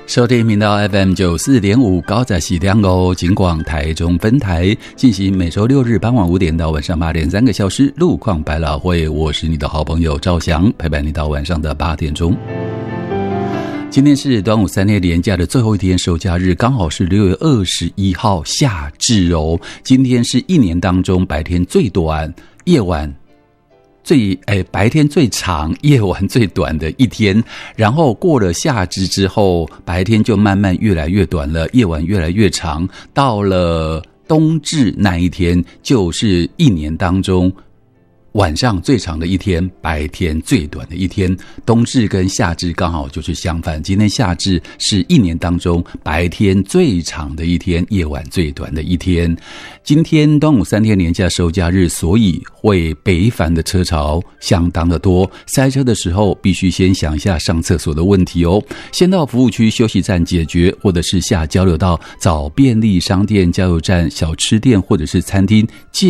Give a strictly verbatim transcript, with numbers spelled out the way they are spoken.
收听频道 F M 九四点五高在喜良哦，警广台中分台进行每周六日傍晚五点到晚上八点三个小时路况百老汇，我是你的好朋友赵翔，陪伴你到晚上的八点钟。今天是端午三天连假的最后一天收假日，刚好是六月二十一号夏至哦。今天是一年当中白天最短，夜晚最诶白天最长，夜晚最短的一天。然后过了夏至之后，白天就慢慢越来越短了，夜晚越来越长。到了冬至那一天，就是一年当中晚上最长的一天，白天最短的一天。冬至跟夏至刚好就是相反，今天夏至是一年当中白天最长的一天，夜晚最短的一天。今天端午三天连假收假日，所以会北返的车潮相当的多，塞车的时候必须先想一下上厕所的问题哦，先到服务区休息站解决，或者是下交流道找便利商店、加油站、小吃店或者是餐厅借